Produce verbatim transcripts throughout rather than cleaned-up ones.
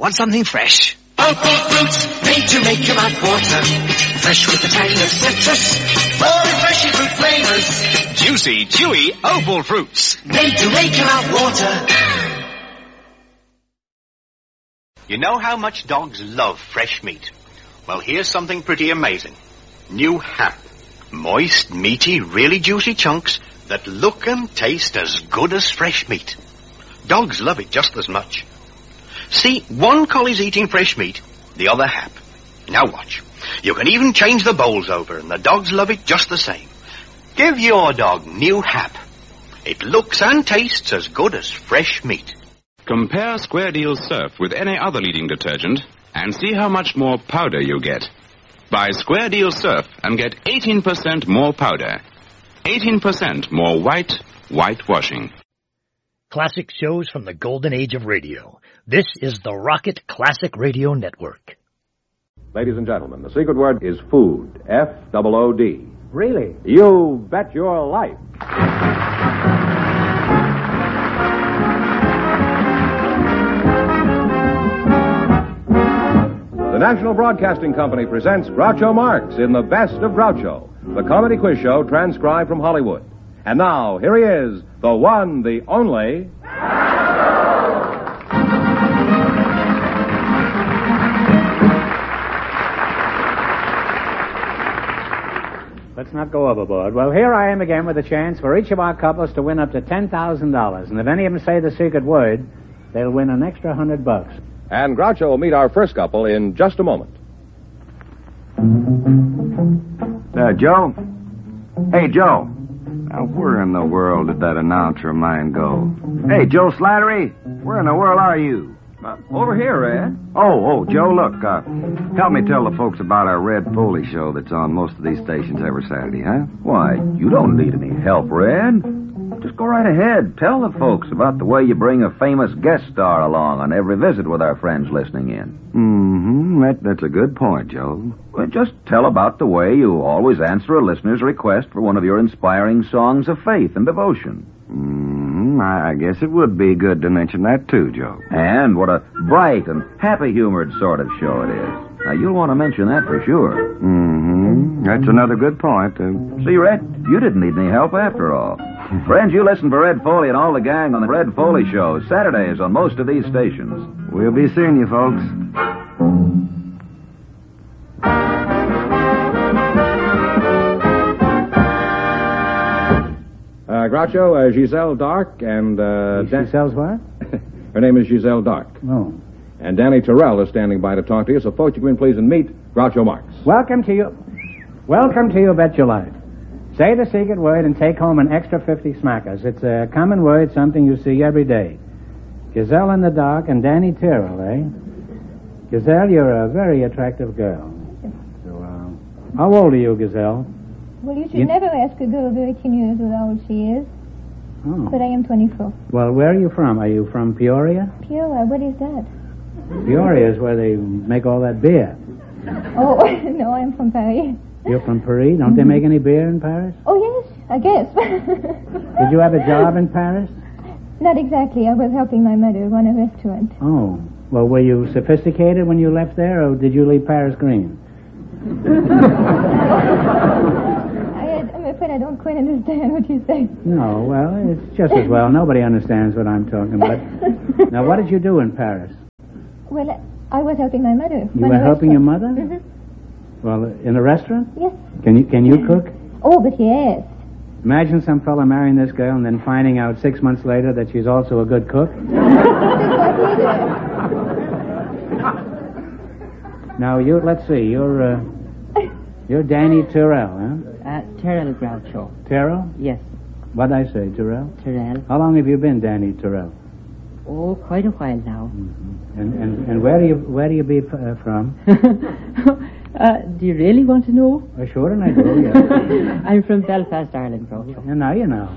Want something fresh? Opal fruit, made to make your mouth water. Fresh with the tang of citrus, full refreshing fruit flavors. Juicy, chewy Opal fruits. Made to make your mouth water. You know how much dogs love fresh meat? Well, here's something pretty amazing. New Hap. Moist, meaty, really juicy chunks that look and taste as good as fresh meat. Dogs love it just as much. See, one collie's eating fresh meat, the other Hap. Now watch. You can even change the bowls over, and the dogs love it just the same. Give your dog New Hap. It looks and tastes as good as fresh meat. Compare Square Deal Surf with any other leading detergent and see how much more powder you get. Buy Square Deal Surf and get eighteen percent more powder. eighteen percent more white, whitewashing. Classic shows from the golden age of radio. This is the Rocket Classic Radio Network. Ladies and gentlemen, the secret word is food. F O O D. Really? You bet your life. The National Broadcasting Company presents Groucho Marx in The Best of Groucho, the comedy quiz show transcribed from Hollywood. And now, here he is, the one, the only... Let's not go overboard. Well, here I am again with a chance for each of our couples to win up to ten thousand dollars. And if any of them say the secret word, they'll win an extra hundred bucks. And Groucho will meet our first couple in just a moment. Uh, Joe? Hey, Joe. Now, where in the world did that announcer of mine go? Hey, Joe Slattery, where in the world are you? Uh, over here, Ed. Oh, oh, Joe, look, uh, help me tell the folks about our Red Foley show that's on most of these stations every Saturday, huh? Why, you don't need any help, Red. Just go right ahead. Tell the folks about the way you bring a famous guest star along on every visit with our friends listening in. Mm-hmm. That, that's a good point, Joe. Well, just tell about the way you always answer a listener's request for one of your inspiring songs of faith and devotion. Mm-hmm. I, I guess it would be good to mention that, too, Joe. And what a bright and happy-humored sort of show it is. Now, you'll want to mention that for sure. Mm-hmm. That's another good point. Uh, See, Red, you didn't need any help after all. Friends, you listen for Red Foley and all the gang on the Red Foley Show, Saturdays on most of these stations. We'll be seeing you, folks. Uh, Groucho, uh, Giselle Dark and... Uh, Giselle's what? Her name is Giselle Dark. Oh. And Danny Terrell is standing by to talk to you, so folks, you can please and meet Groucho Marx. Welcome to you. Welcome to You Bet Your Life. Say the secret word and take home an extra fifty smackers. It's a common word, something you see every day. Giselle in the Dark and Danny Terrell, eh? Giselle, you're a very attractive girl. So, uh, how old are you, Giselle? Well, you should You- never ask a girl of eighteen years how old she is. Oh. But I am twenty-four. Well, where are you from? Are you from Peoria? Peoria, what is that? Peoria is where they make all that beer. Oh, no, I'm from Paris. You're from Paris? Don't they make any beer in Paris? Oh, yes, I guess. Did you have a job in Paris? Not exactly. I was helping my mother run a restaurant. Oh. Well, were you sophisticated when you left there, or did you leave Paris green? I, I'm afraid I don't quite understand what you say. No, well, it's just as well. Nobody understands what I'm talking about. Now, what did you do in Paris? Well, I was helping my mother. You were helping your mother? Mm-hmm. Well, in a restaurant? Yes. Can you can you cook? Oh, but yes. Imagine some fella marrying this girl and then finding out six months later that she's also a good cook. Now, you, let's see, you're, uh, you're Danny Terrell, huh? Uh, Terrell Groucho. Terrell? Yes. What'd I say, Terrell? Terrell. How long have you been Danny Terrell? Oh, quite a while now. Mm-hmm. And, and and where do you where do you be uh, from? uh, do you really want to know? Oh, sure, and I do, yeah. I'm from Belfast, Ireland, Groucho. And now you know.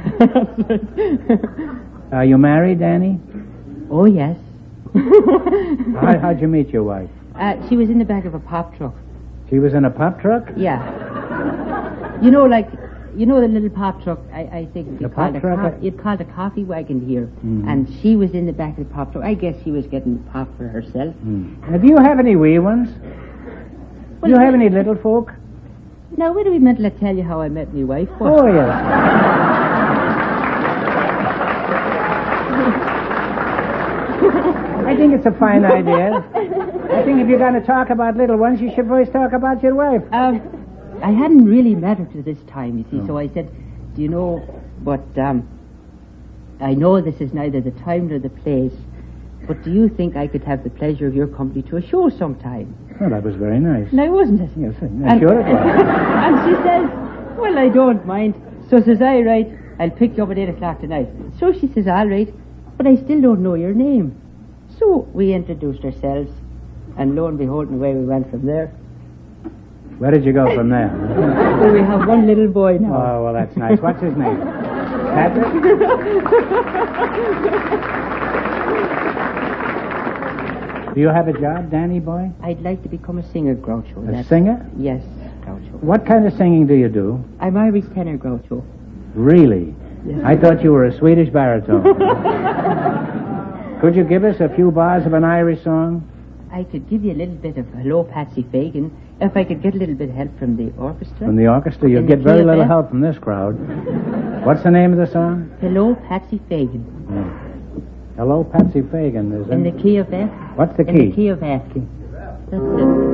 Are you married, Danny? Oh, yes. How, how'd you meet your wife? Uh, she was in the back of a pop truck. She was in a pop truck? Yeah. You know, like you know the little pop truck, I, I think The it called, pop a truck? co- it called a coffee wagon here. Mm. And she was in the back of the pop truck. I guess she was getting pop for herself. Mm. Now, do you have any wee ones? Well, do you have any little folk? Now, wait a minute, let tell you how I met my wife. What? Oh, yes. I think it's a fine idea. I think if you're going to talk about little ones, you should first talk about your wife. Um, I hadn't really met her to this time, you see, Oh. so I said, do you know, but um, I know this is neither the time nor the place, but do you think I could have the pleasure of your company to a show sometime? Oh, that was very nice. Now, wasn't it? Yes, I'm And- sure it was. And she says, well, I don't mind. So says I, right, I'll pick you up at eight o'clock tonight. So she says, all right, but I still don't know your name. So we introduced ourselves, and lo and behold, and away we went from there. Where did you go from there? So we have one little boy now. Oh, well, that's nice. What's his name? Patrick? Do you have a job, Danny boy? I'd like to become a singer, Groucho. A That's- singer? Yes, Groucho. What kind of singing do you do? I'm Irish tenor, Groucho. Really? Yes. I thought you were a Swedish baritone. Could you give us a few bars of an Irish song? I could give you a little bit of Hello, Patsy Fagan, if I could get a little bit of help from the orchestra. From the orchestra? You'll In the get very key of little F. help from this crowd. What's the name of the song? Hello, Patsy Fagan. Yeah. Hello, Patsy Fagan. Is In it? the key of F. What's the In key? the key of F. That's it.